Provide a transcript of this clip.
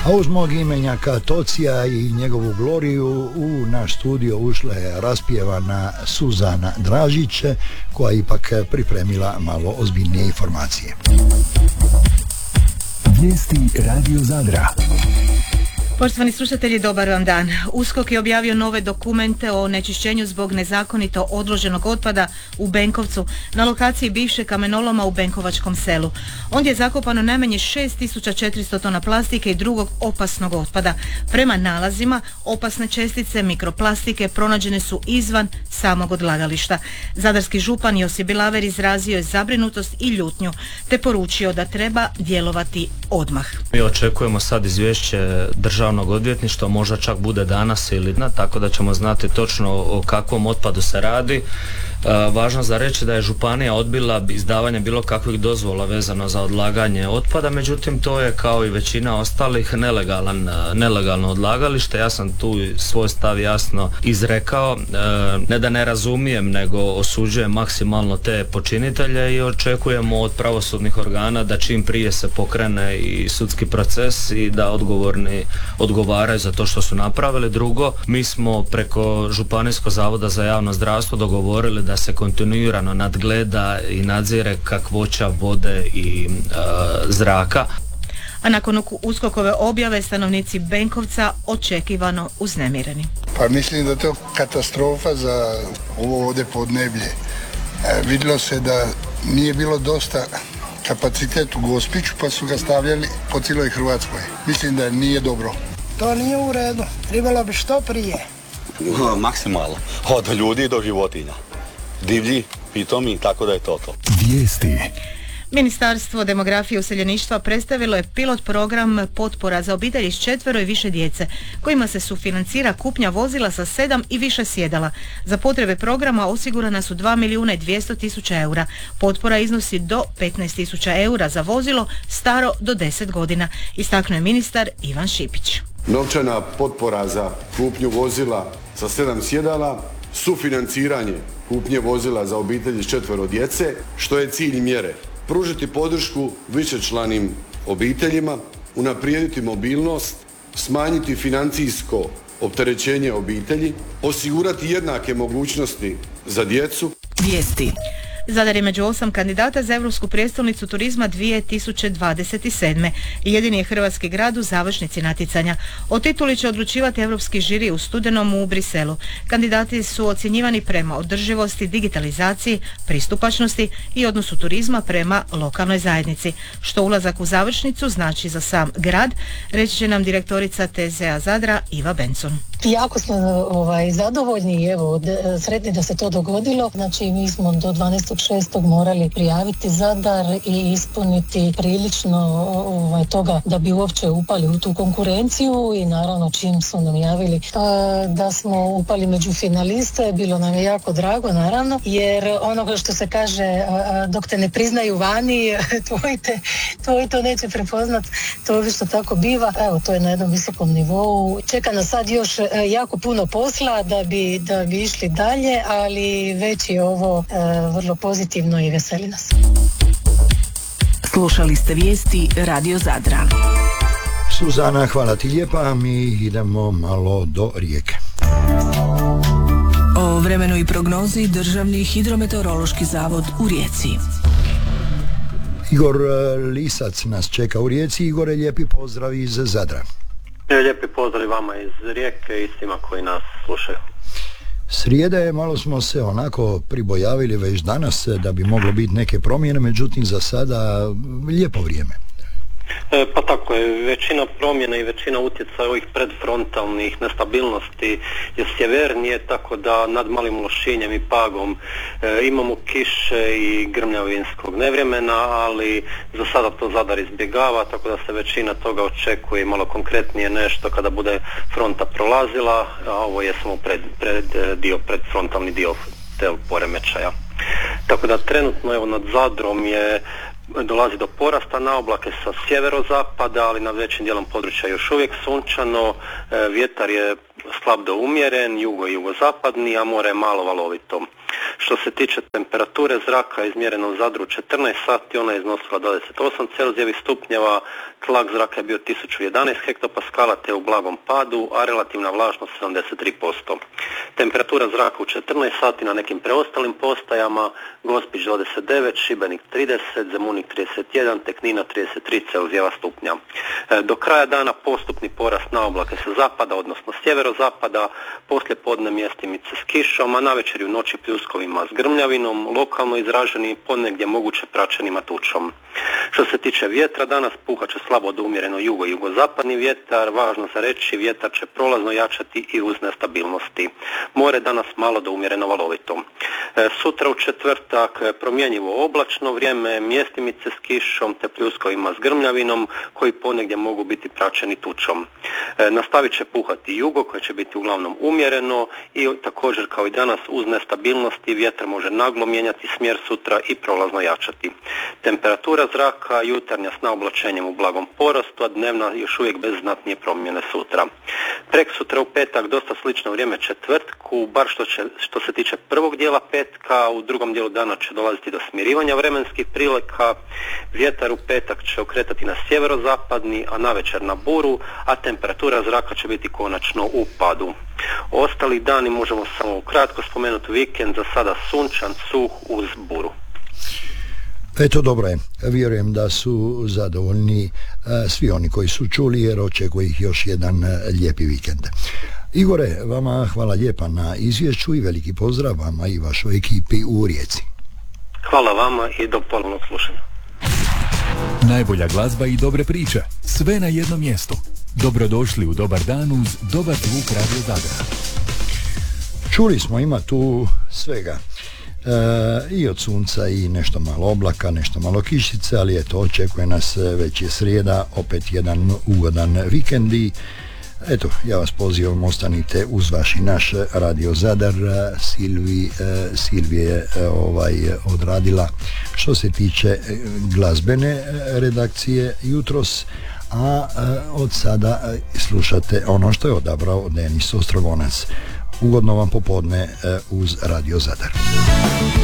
A uz mog imenjaka Tocija i njegovu Gloriju u naš studio ušla je raspjevana Suzana Dražić, koja je ipak pripremila malo ozbiljnije informacije. Vijesti Radio Zadra. Poštovani slušatelji, dobar vam dan. USKOK je objavio nove dokumente o onečišćenju zbog nezakonito odloženog otpada u Benkovcu na lokaciji bivše kamenoloma u Benkovačkom selu. Ondje je zakopano najmanje 6400 tona plastike i drugog opasnog otpada. Prema nalazima, opasne čestice mikroplastike pronađene su izvan samog odlagališta. Zadarski župan Josip Bilaver izrazio je zabrinutost i ljutnju, te poručio da treba djelovati odmah. Mi očekujemo sad izvješće Državnog odvjetništva, možda čak bude danas ili ne, tako da ćemo znati točno o kakvom otpadu se radi. Važno za reći da je županija odbila izdavanje bilo kakvih dozvola vezano za odlaganje otpada, međutim to je kao i većina ostalih nelegalno odlagalište. Ja sam tu svoj stav jasno izrekao, ne da ne razumijem, nego osuđujem maksimalno te počinitelje i očekujemo od pravosudnih organa da čim prije se pokrene i sudski proces i da odgovorni odgovaraju za to što su napravili. Drugo, mi smo preko Županijskog zavoda za javno zdravstvo dogovorili da se kontinuirano nadgleda i nadzire kakvoća vode i zraka. A nakon USKOK-ove objave stanovnici Benkovca očekivano uznemireni. Pa mislim da je to katastrofa za ovo ovdje podneblje. Vidjelo se da nije bilo dosta kapacitet u Gospiću, pa su ga stavljali po cijeloj Hrvatskoj. Mislim da nije dobro. To nije u redu. Trebalo bi što prije. Maksimalno. Od ljudi do životinja. Divlji, pitomi, tako da je to. Vijesti. Ministarstvo demografije i useljeništva predstavilo je pilot program potpora za obitelji s 4 i više djece, kojima se sufinancira kupnja vozila sa 7 i više sjedala. Za potrebe programa osigurana su 2.200.000 eura. Potpora iznosi do 15.000 eura za vozilo staro do 10 godina, istaknuo je ministar Ivan Šipić. Novčana potpora za kupnju vozila sa 7 sjedala, sufinanciranje kupnje vozila za obitelji s 4 djece, što je cilj mjere. Pružiti podršku višečlanim obiteljima, unaprijediti mobilnost, smanjiti financijsko opterećenje obitelji, osigurati jednake mogućnosti za djecu. Vijesti. Zadar je među 8 kandidata za Europsku prijestolnicu turizma 2027. Jedini je hrvatski grad u završnici natjecanja. O tituli će odlučivati Europski žiri u studenom u Briselu. Kandidati su ocjenjivani prema održivosti, digitalizaciji, pristupačnosti i odnosu turizma prema lokalnoj zajednici. Što ulazak u završnicu znači za sam grad, reći će nam direktorica TZ-a Zadra Iva Benson. Jako smo zadovoljni i evo, sretni da se to dogodilo. Znači mi smo do 12.6. morali prijaviti Zadar i ispuniti prilično toga da bi uopće upali u tu konkurenciju i naravno čim su nam javili da smo upali među finaliste, bilo nam je jako drago naravno, jer onoga što se kaže dok te ne priznaju vani, tvoj to neće prepoznat, to što tako biva. Evo, to je na jednom visokom nivou. Čeka nas sad još jako puno posla da bi išli dalje, ali već je ovo vrlo pozitivno i veseli nas. Slušali ste vijesti Radio Zadra. Suzana, hvala ti lijepa, mi idemo malo do Rijeke. O vremenu i prognozi Državni hidrometeorološki zavod u Rijeci. Igor Lisac nas čeka u Rijeci. Igore, lijepi pozdrav iz Zadra. Lijepi pozdrav vama iz Rijeke i svima koji nas slušaju. Srijeda je, malo smo se onako pribojavili već danas da bi moglo biti neke promjene, međutim za sada lijepo vrijeme. Pa tako je, većina promjena i većina utjecaja ovih predfrontalnih nestabilnosti je sjevernije, tako da nad Malim Lošinjem i Pagom imamo kiše i grmljavinskog nevremena, ali za sada to Zadar izbjegava, tako da se većina toga očekuje i malo konkretnije nešto kada bude fronta prolazila, a ovo je samo predfrontalni dio tel poremećaja. Tako da trenutno evo nad Zadrom dolazi do porasta na oblake sa sjeverozapada, ali na većim dijelom područja još uvijek sunčano, vjetar je slab do umjeren, jugo i jugozapadni, a more je malo valovito. Što se tiče temperature zraka izmjereno u Zadru 14 sati, ona je iznosila 28 celzijevih stupnjeva, tlak zraka je bio 1011 hektopaskala te u blagom padu, a relativna vlažnost 73%. Temperatura zraka u 14 sati na nekim preostalim postajama: Gospić 29, Šibenik 30, Zemunik 31, te Knina 33 Celzijeva stupnja. Do kraja dana postupni porast na oblake sa zapada, odnosno sjeverozapada, poslije podne mjestimice s kišom, a navečer i u noći pljuskovima s grmljavinom, lokalno izraženi, ponegdje moguće praćenima tučom. Što se tiče vjetra, danas puhat će slabo do umjereno jugo i jugozapadni vjetar. Važno za reći, vjetar će prolazno jačati i uz nestabilnosti. More danas malo do umjereno valovito. Sutra u četvrtak promjenjivo oblačno vrijeme, mjestimice s kišom te pljuskovima s grmljavinom koji ponegdje mogu biti praćeni tučom. Nastavit će puhati jugo koje će biti uglavnom umjereno i također kao i danas uz nestabilnosti vjetar može naglo mijenjati smjer sutra i prolazno jačati. Temperatura zraka jutarnja s naoblačenjem u blagom porastu, a dnevna još uvijek bez znatnije promjene sutra. Preksutra u petak dosta slično vrijeme četvrtku, bar što se tiče prvog dijela petka, u drugom dijelu dana će dolaziti do smirivanja vremenskih prilika. Vjetar u petak će okretati na sjeverozapadni, a navečer na buru, a temperatura zraka će biti konačno u padu. Ostali dani možemo samo ukratko spomenuti vikend, za sada sunčan, suh uz buru. Eto, dobro je. Vjerujem da su zadovoljni svi oni koji su čuli, jer očekuje ih još jedan lijepi vikend. Igore, vama hvala lijepa na izvješću i veliki pozdrav vama i vašoj ekipi u Rijeci. Hvala vama i do ponovnog slušanja. Najbolja glazba i dobre priče, sve na jednom mjestu. Dobrodošli u Dobar dan uz Dobar zvuk Radio Zadra. Čuli smo, ima tu svega. I od sunca i nešto malo oblaka, nešto malo kišice, ali eto, očekuje nas, već je srijeda, opet jedan ugodan vikend i eto, ja vas pozivam, ostanite uz vaš i naš Radio Zadar. Silvija je odradila što se tiče glazbene redakcije jutros, a od sada slušate ono što je odabrao Denis Ostrogonac. Ugodno vam popodne uz Radio Zadar.